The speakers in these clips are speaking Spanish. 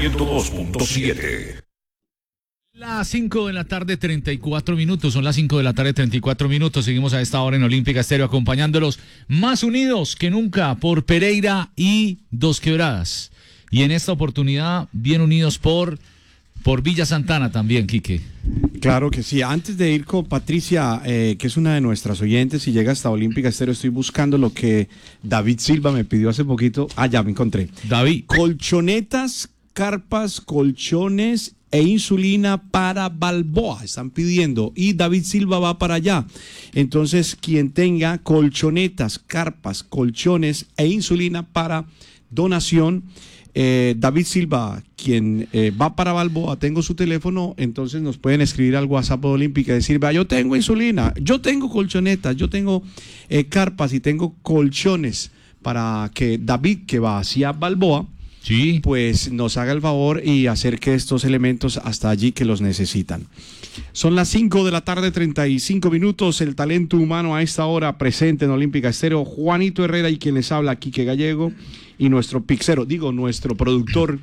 102.7. Las 5 de la tarde, 34 minutos. Son las 5 de la tarde, 34 minutos. Seguimos a esta hora en Olímpica Estéreo acompañándolos más unidos que nunca por Pereira y Dos Quebradas. Y en esta oportunidad, bien unidos por Villa Santana también, Quique. Claro que sí. Antes de ir con Patricia, que es una de nuestras oyentes y llega hasta Olímpica Estéreo, estoy buscando lo que David Silva me pidió hace poquito. Ah, ya me encontré. David. Colchonetas, carpas, colchones e insulina para Balboa, están pidiendo, y David Silva va para allá. Entonces, quien tenga colchonetas, carpas, colchones e insulina para donación, David Silva, quien va para Balboa, tengo su teléfono, entonces nos pueden escribir al WhatsApp de Olímpica y decir, yo tengo insulina, yo tengo colchonetas, yo tengo carpas y tengo colchones, para que David, que va hacia Balboa, sí, pues nos haga el favor y acerque estos elementos hasta allí que los necesitan. Son las 5 de la tarde, 35 minutos. El talento humano a esta hora presente en Olímpica Estéreo. Juanito Herrera y quien les habla, Quique Gallego, y nuestro nuestro productor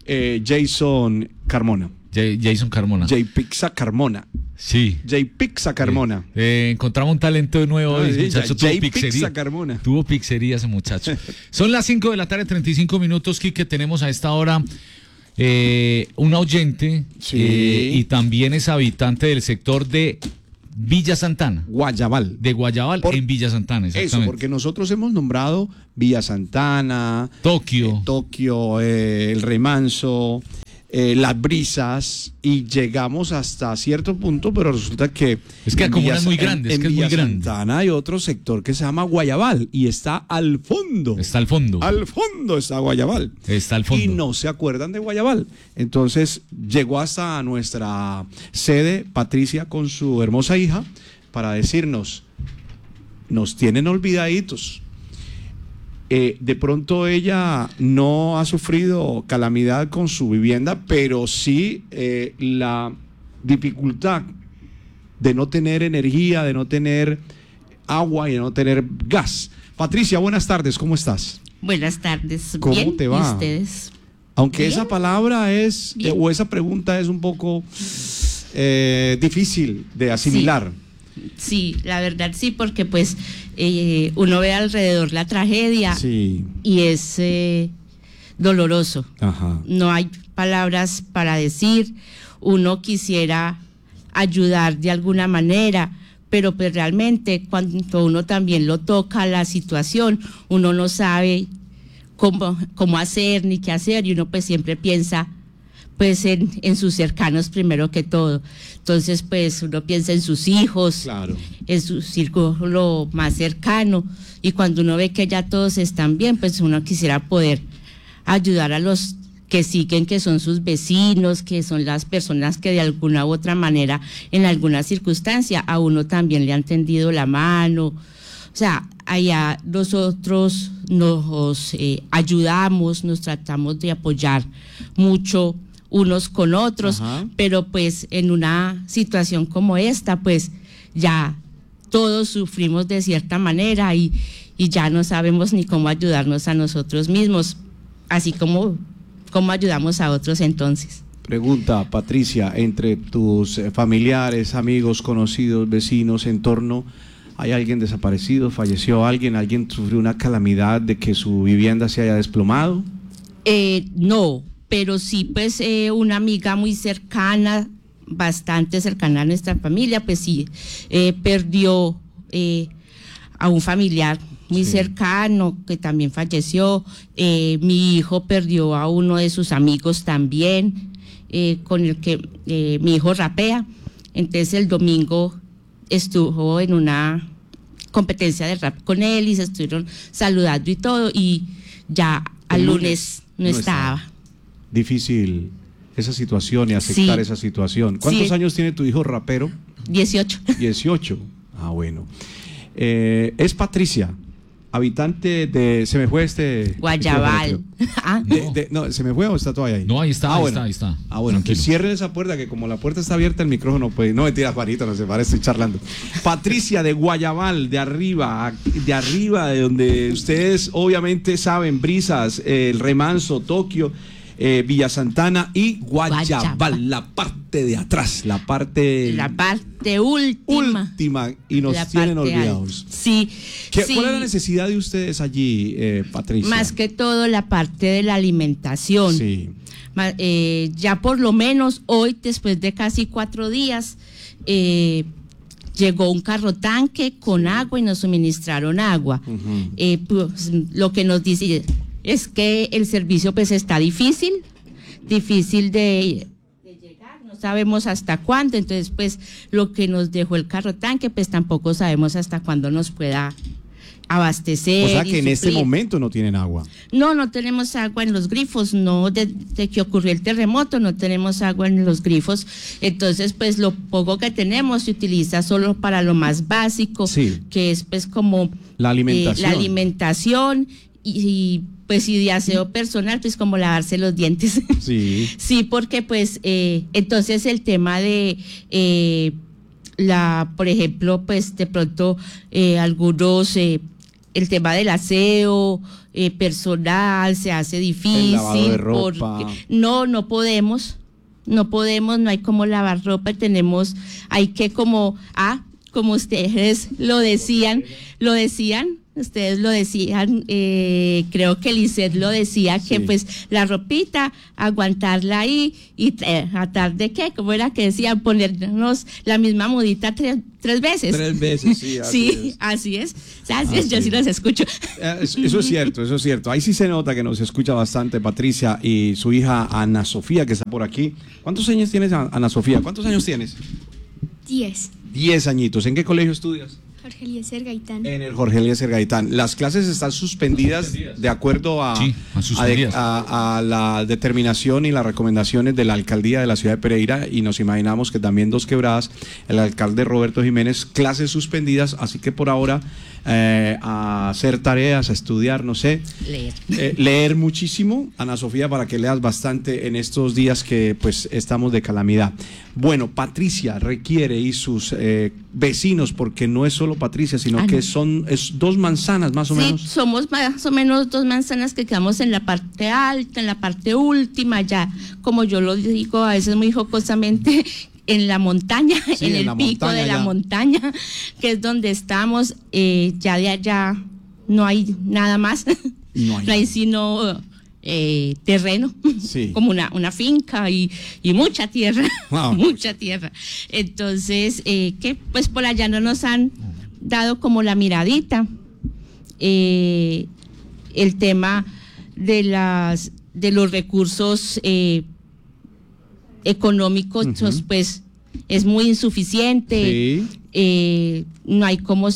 Jason Carmona. Jason Carmona. J-Pixa Carmona. Sí. J-Pixa Carmona. Encontramos un talento nuevo. Sí, muchacho tuvo J-Pixa pizzería. Carmona. Tuvo pizzería ese muchacho. Son las 5 de la tarde, 35 minutos, Quique. Tenemos a esta hora un oyente, sí, y también es habitante del sector de Villa Santana. Guayabal. De Guayabal en Villa Santana, exactamente. Eso, porque nosotros hemos nombrado Villa Santana, Tokio, el Remanso, Las Brisas, y llegamos hasta cierto punto, pero resulta que es que Acomuna es muy grande, en Villa Santana hay otro sector que se llama Guayabal y está al fondo. Está al fondo. Al fondo está Guayabal. Está al fondo. Y no se acuerdan de Guayabal. Entonces llegó hasta nuestra sede Patricia con su hermosa hija para decirnos, nos tienen olvidaditos. De pronto ella no ha sufrido calamidad con su vivienda, pero sí la dificultad de no tener energía, de no tener agua y de no tener gas. Patricia, buenas tardes, ¿cómo estás? Buenas tardes. ¿Cómo bien, te va? ¿Y ustedes? Aunque bien. Esa palabra es, o esa pregunta es un poco difícil de asimilar. Sí, la verdad sí, porque pues uno ve alrededor la tragedia, sí, y es doloroso. Ajá. No hay palabras para decir. Uno quisiera ayudar de alguna manera, pero pues realmente cuando uno también lo toca la situación, uno no sabe cómo hacer ni qué hacer, y uno pues siempre piensa pues en sus cercanos primero que todo. Entonces pues uno piensa en sus hijos, claro, en su círculo más cercano, y cuando uno ve que ya todos están bien, pues uno quisiera poder ayudar a los que siguen, que son sus vecinos, que son las personas que de alguna u otra manera, en alguna circunstancia, a uno también le han tendido la mano. O sea, allá nosotros nos ayudamos, nos tratamos de apoyar mucho unos con otros. Ajá. Pero pues en una situación como esta, pues ya todos sufrimos de cierta manera y ya no sabemos ni cómo ayudarnos a nosotros mismos, así como ayudamos a otros entonces. Pregunta, Patricia, entre tus familiares, amigos, conocidos, vecinos, entorno, ¿hay alguien desaparecido? ¿Falleció alguien? ¿Alguien sufrió una calamidad de que su vivienda se haya desplomado? No, pero sí pues una amiga muy cercana, bastante cercana a nuestra familia, pues sí, perdió a un familiar muy cercano que también falleció. Mi hijo perdió a uno de sus amigos también, con el que mi hijo rapea. Entonces el domingo estuvo en una competencia de rap con él y se estuvieron saludando y todo, y ya al lunes no estaba. Difícil esa situación y aceptar esa situación. ¿Cuántos años tiene tu hijo rapero? 18. 18. Ah, bueno. Es Patricia, habitante de, se me fue Guayabal. No, se me fue o está todavía ahí. No, ahí está, bueno. ahí está. Ah, bueno, que cierren esa puerta, que como la puerta está abierta, el micrófono pues, no mentira, Juanito, no se para, estoy charlando. Patricia de Guayabal, de arriba, de donde ustedes obviamente saben, Brisas, el Remanso, Tokio, Villa Santana y Guayabal, la parte de atrás, la parte última, y nos tienen olvidados. Sí, sí. ¿Cuál es la necesidad de ustedes allí, Patricia? Más que todo la parte de la alimentación. Sí. Ya por lo menos hoy, después de casi 4 días, llegó un carro tanque con agua y nos suministraron agua. Pues, lo que nos dice es que el servicio pues está difícil de llegar, no sabemos hasta cuándo, entonces pues lo que nos dejó el carro tanque pues tampoco sabemos hasta cuándo nos pueda abastecer. O sea que en suplir. este momento no tienen agua. No tenemos agua en los grifos, no, desde que ocurrió el terremoto no tenemos agua en los grifos, entonces pues lo poco que tenemos se utiliza solo para lo más básico, sí, que es pues como la alimentación, y pues y de aseo personal, pues como lavarse los dientes. Sí. Sí, porque pues entonces el tema de por ejemplo, pues de pronto algunos el tema del aseo personal se hace difícil. El lavado de ropa. Porque no podemos, no hay como lavar ropa, hay que como ustedes lo decían, ustedes lo decían, creo que Lisset lo decía, que pues la ropita, aguantarla ahí y tratar de qué, ¿cómo era que decían? Ponernos la misma mudita tres veces. 3 veces, sí. Así es, yo sí los escucho. Eso es cierto. Ahí sí se nota que nos escucha bastante Patricia y su hija Ana Sofía, que está por aquí. ¿Cuántos años tienes, Ana Sofía? ¿Cuántos años tienes? 10. 10 añitos. ¿En qué colegio estudias? Jorge Eliezer Gaitán. En el Jorge Eliezer Gaitán. Las clases están suspendidas de acuerdo a la determinación y las recomendaciones de la alcaldía de la ciudad de Pereira, y nos imaginamos que también Dos Quebradas, el alcalde Roberto Jiménez, clases suspendidas, así que por ahora a hacer tareas, a estudiar, no sé. Leer muchísimo, Ana Sofía, para que leas bastante en estos días que pues estamos de calamidad. Bueno, Patricia requiere y sus vecinos, porque no es solo Patricia, sino que es 2 manzanas más o menos. Sí, somos más o menos 2 manzanas que quedamos en la parte alta, en la parte última, ya, como yo lo digo a veces muy jocosamente, en la montaña, sí, en el pico de la montaña, que es donde estamos, ya de allá no hay nada más, no hay sino terreno, sí, como una finca y mucha tierra, mucha tierra. Entonces, que pues por allá no nos han dado como la miradita, el tema de los recursos económicos, pues es muy insuficiente, sí. No hay cómo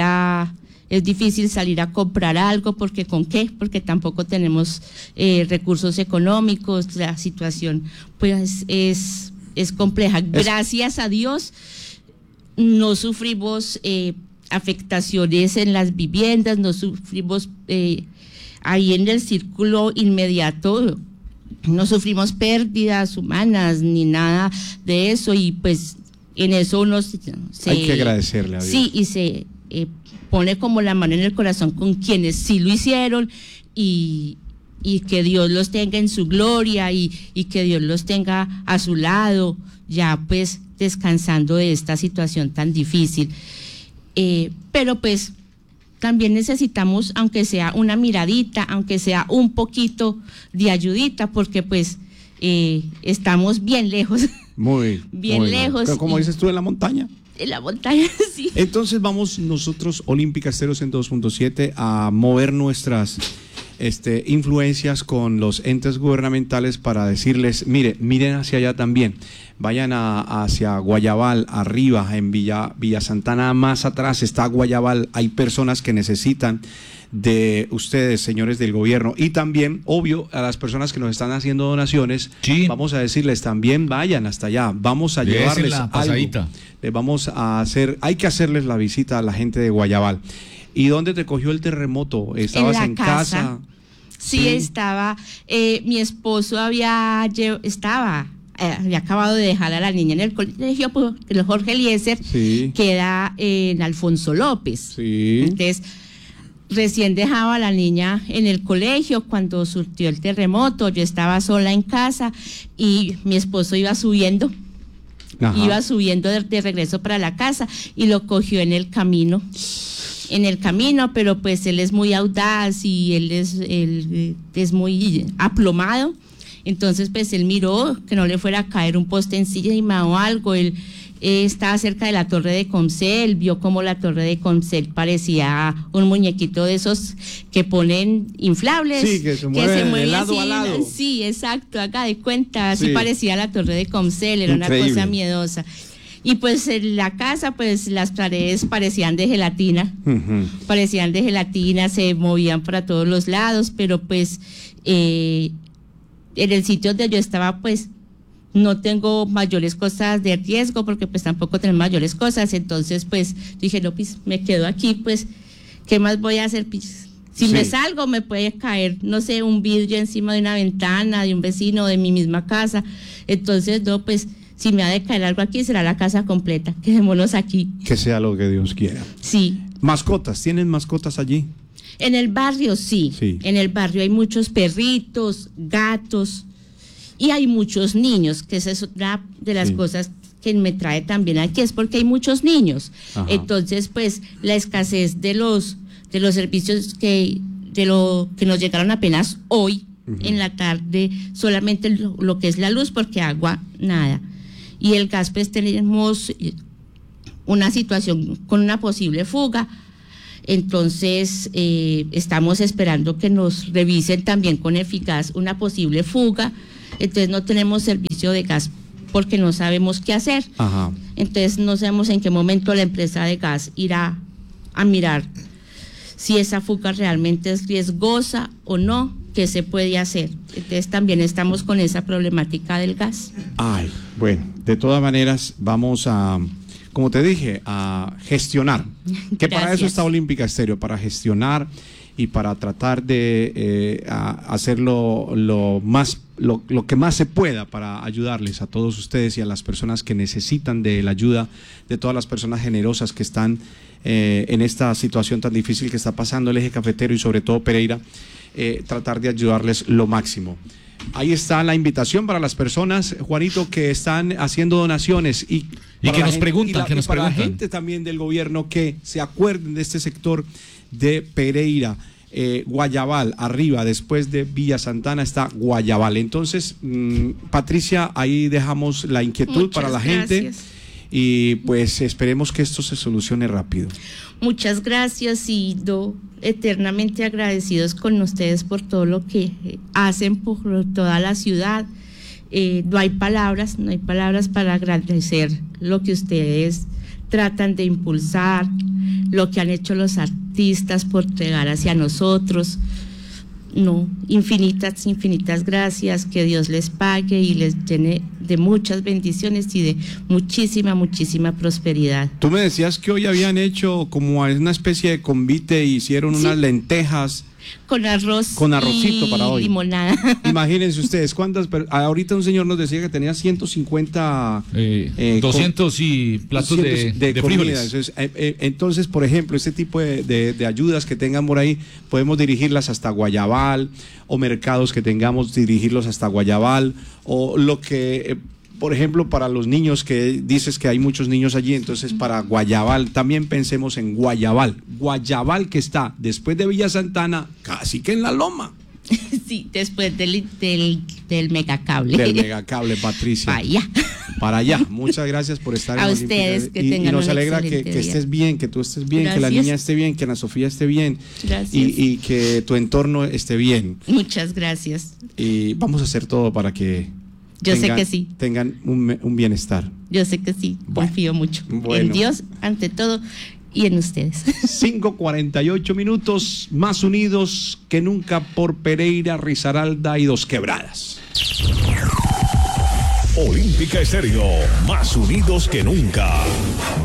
es difícil salir a comprar algo, porque ¿con qué? Porque tampoco tenemos recursos económicos, la situación pues es compleja. Gracias a Dios no sufrimos afectaciones en las viviendas, no sufrimos ahí en el círculo inmediato, no sufrimos pérdidas humanas ni nada de eso, y pues en eso uno hay que agradecerle a Dios. Sí, y se pone como la mano en el corazón con quienes sí lo hicieron, y que Dios los tenga en su gloria, y que Dios los tenga a su lado, ya pues descansando de esta situación tan difícil. Pero pues también necesitamos, aunque sea una miradita, aunque sea un poquito de ayudita, porque pues estamos bien lejos. Muy lejos. ¿Cómo dices tú, en la montaña? En la montaña, sí. Entonces vamos nosotros, Olímpica Estéreo 102.7, a mover nuestras influencias con los entes gubernamentales para decirles, miren hacia allá también, vayan hacia Guayabal, arriba, en Villa Santana, más atrás está Guayabal, hay personas que necesitan de ustedes, señores del gobierno, y también, obvio, a las personas que nos están haciendo donaciones, sí, vamos a decirles también, vayan hasta allá, vamos a llevarles algo, vamos a hacer, hay que hacerles la visita a la gente de Guayabal. ¿Y dónde te cogió el terremoto? ¿Estabas en casa? Sí, estaba, mi esposo había acabado de dejar a la niña en el colegio, pues, el Jorge Eliezer, sí, queda en Alfonso López. Sí. Entonces, recién dejaba a la niña en el colegio cuando surgió el terremoto, yo estaba sola en casa y mi esposo iba subiendo. Ajá. Iba subiendo de regreso para la casa y lo cogió en el camino, pero pues él es muy audaz y él es muy aplomado, entonces pues él miró que no le fuera a caer un poste encima o algo. Él estaba cerca de la torre de Comcel, vio como la torre de Comcel parecía un muñequito de esos que ponen inflables, Sí, que se mueven de lado así, a lado. Sí, exacto, haga de cuenta, así Sí. parecía la torre de Comcel, era Increíble. una cosa miedosa. Y pues en la casa, pues las paredes parecían de gelatina, se movían para todos los lados, pero pues en el sitio donde yo estaba, pues no tengo mayores cosas de riesgo, porque pues tampoco tengo mayores cosas, entonces pues dije, no, pues me quedo aquí, pues, ¿qué más voy a hacer? Pues, si Sí. me salgo me puede caer, no sé, un vidrio encima de una ventana, de un vecino, de mi misma casa, entonces no, pues, si me ha de caer algo aquí, será la casa completa, quedémonos aquí, Que sea lo que Dios quiera. sí. Mascotas, ¿tienen mascotas allí? En el barrio sí. Sí. En el barrio hay muchos perritos, gatos y hay muchos niños, que esa es otra de las Sí. cosas que me trae también aquí, es porque hay muchos niños. Ajá. Entonces, pues, la escasez de los servicios de lo que nos llegaron apenas hoy en la tarde, solamente lo que es la luz, porque agua, nada. Y el gas, pues, tenemos una situación con una posible fuga. Entonces, estamos esperando que nos revisen también con eficaz una posible fuga. Entonces, no tenemos servicio de gas porque no sabemos qué hacer. Ajá. Entonces, no sabemos en qué momento la empresa de gas irá a mirar si esa fuga realmente es riesgosa o no, qué se puede hacer. Entonces, también estamos con esa problemática del gas. Ay, bueno, de todas maneras vamos a, como te dije, a gestionar. Que para eso Gracias. está Olímpica Estéreo, para gestionar y para tratar de hacerlo lo que más se pueda para ayudarles a todos ustedes y a las personas que necesitan de la ayuda de todas las personas generosas que están en esta situación tan difícil que está pasando el eje cafetero y sobre todo Pereira, tratar de ayudarles lo máximo. Ahí está la invitación para las personas, Juanito, que están haciendo donaciones y para que la nos gente- preguntan, que nos para la preguntan. gente también del gobierno que se acuerden de este sector de Pereira, Guayabal, arriba, después de Villa Santana está Guayabal. Entonces, Patricia, ahí dejamos la inquietud Muchas para la gente gracias. y pues esperemos que esto se solucione rápido. Muchas gracias y eternamente agradecidos con ustedes por todo lo que hacen por toda la ciudad. No hay palabras para agradecer lo que ustedes tratan de impulsar, lo que han hecho los artistas por llegar hacia nosotros. No, infinitas gracias, que Dios les pague y les llene de muchas bendiciones y de muchísima prosperidad. Tú me decías que hoy habían hecho como una especie de convite, hicieron unas Sí. lentejas. Con arroz. Con arrocito y para hoy. limonada. Imagínense ustedes, ahorita un señor nos decía que tenía 150 200 y platos de comida. frijoles. Entonces, por ejemplo, este tipo de ayudas que tengan por ahí, podemos dirigirlas hasta Guayabal, o mercados que tengamos, dirigirlos hasta Guayabal, o lo que, por ejemplo, para los niños, que dices que hay muchos niños allí, entonces para Guayabal, también pensemos en Guayabal. Guayabal, que está después de Villa Santana, casi que en la loma. Sí, después del megacable. Del megacable, Patricia. Vaya. Para allá. Muchas gracias por estar A en ustedes, Olímpica. que Y tengan nos un alegra excelente que día. estés bien, que tú estés bien, que la Gracias. niña esté bien, que Ana Sofía esté bien. Gracias. Y que tu entorno esté bien. Muchas gracias. Y vamos a hacer todo para que Yo sé que sí. tengan un bienestar. Yo sé que sí. Bueno. Confío mucho Bueno. en Dios ante todo y en ustedes. 5:48 minutos, más unidos que nunca por Pereira, Risaralda y Dos Quebradas. Olímpica Estéreo, más unidos que nunca.